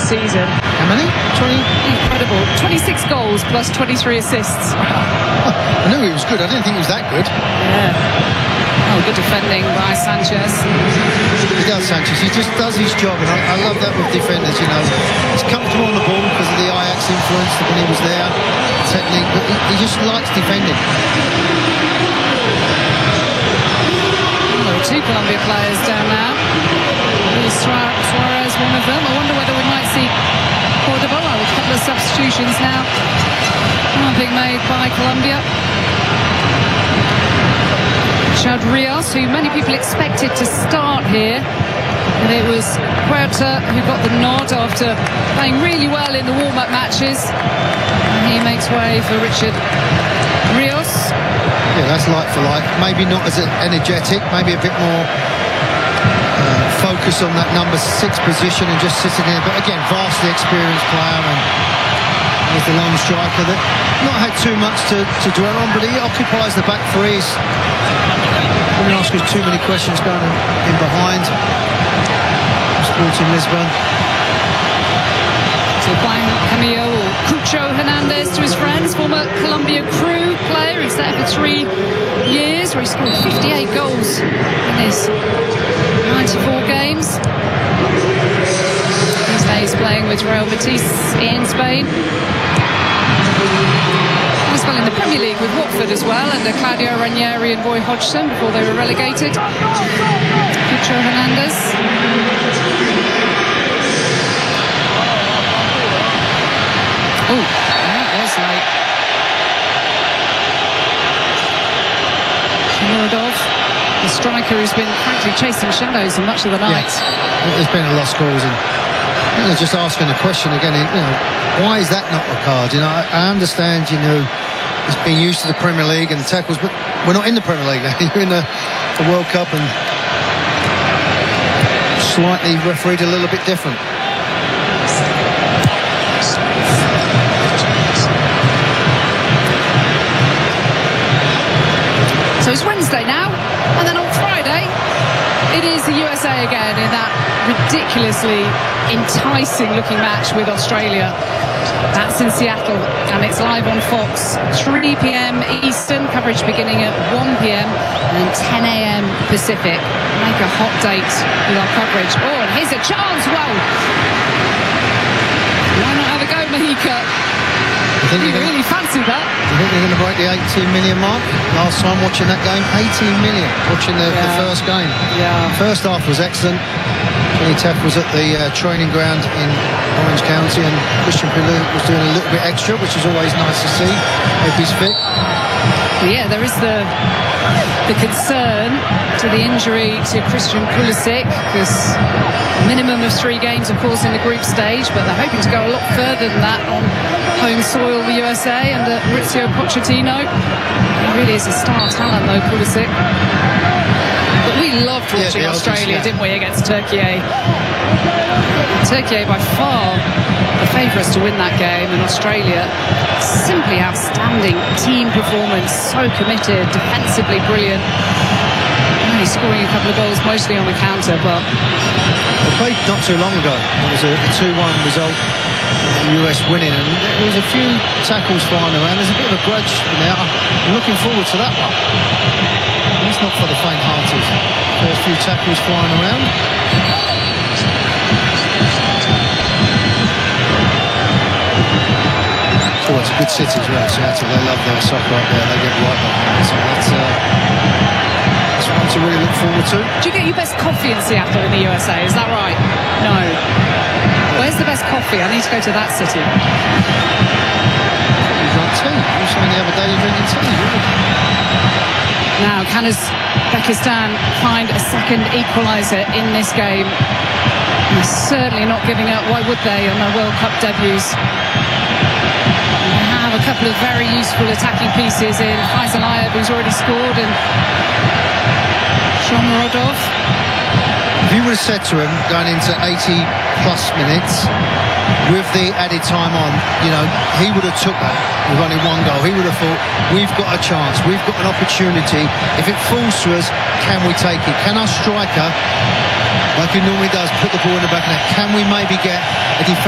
season. How many? 20? Incredible. 26 goals plus 23 assists. I knew he was good. I didn't think he was that good. Yeah. Oh, good defending by Sanchez. He does, Sanchez. He just does his job, and I love that with defenders, you know. He's comfortable on the ball because of the Ajax influence when he was there, technique, but he just likes defending. Oh, two Colombia players down now. Luis Suarez, one of them. I wonder whether we might see Cordoba with a couple of substitutions now being made by Colombia. Chad Rios, who many people expected to start here, and it was Puerta who got the nod after playing really well in the warm-up matches. And he makes way for Richard Rios. Yeah, that's like for like. Maybe not as energetic, maybe a bit more focus on that number 6 position and just sitting there. But again, vastly experienced player, and he's the lone striker that not had too much to dwell on, but he occupies the back threes. I wouldn't ask us too many questions going in behind. Sporting Lisbon. So playing Camilo or Cucho Hernandez to his friends, former Colombia crew player. He's there for 3 years, where he scored 58 goals in his 94 games. These days playing with Real Betis in Spain. As well in the Premier League with Watford as well, under Claudio Ranieri and Roy Hodgson before they were relegated. Cucho Hernandez. Oh, that was late. Muradov, the striker who's been frankly chasing shadows for much of the night. Yeah, there's been a lot of scores, and they're just asking a question again. You know, why is that not a card? You know, I understand. You know, it's been used to the Premier League and the tackles, but we're not in the Premier League now. You're in the World Cup, and slightly refereed a little bit different. So it's Wednesday now, and then on Friday it is the USA again in that ridiculously enticing looking match with Australia. That's in Seattle, and it's live on Fox, 3 p.m. Eastern, coverage beginning at 1 p.m. and 10 a.m. Pacific. Make a hot date with our coverage. Oh, and here's a chance. Whoa! Why not have a go, Mahika? You really fancy that? I think they're going to break the 18 million mark. Last time watching that game, 18 million watching the first game. Yeah. First half was excellent. Kenny Teff was at the training ground in Orange County, and Christian Pulu was doing a little bit extra, which is always nice to see if he's fit. Yeah, there is the concern to the injury to Christian Pulisic, because minimum of 3 games, of course, in the group stage, but they're hoping to go a lot further than that on home soil, the USA, under Mauricio Pochettino. He really is a star talent, though, Pulisic. But we loved watching Australia, didn't we, against Turkey? Turkey by far the favourites to win that game, and Australia simply outstanding team performance, so committed, defensively brilliant. Only scoring a couple of goals, mostly on the counter, but they played not too long ago. It was a 2-1 result, the US winning, and there was a few tackles flying around. There's a bit of a grudge in there. I'm looking forward to that one. It's not for the faint-hearted. There's a few tackles flying around. Oh, it's a good city as well, Seattle. They love their soccer up there. They get right behind it. So that's one to really look forward to. Do you get your best coffee in Seattle in the USA? Is that right? No. Where's the best coffee? I need to go to that city. You drank tea. You were saying the other day you're drinking tea. Now, can Uzbekistan find a second equaliser in this game? They're certainly not giving up. Why would they on their World Cup debuts? They have a couple of very useful attacking pieces in Faisal Ayab, who's already scored, and Shomurodov. If you would have said to him going into 80 plus minutes with the added time on, you know, he would have took that with only 1 goal. He would have thought, we've got a chance, we've got an opportunity. If it falls to us, can we take it? Can our striker, like he normally does, put the ball in the back of the net? Can we maybe get a defence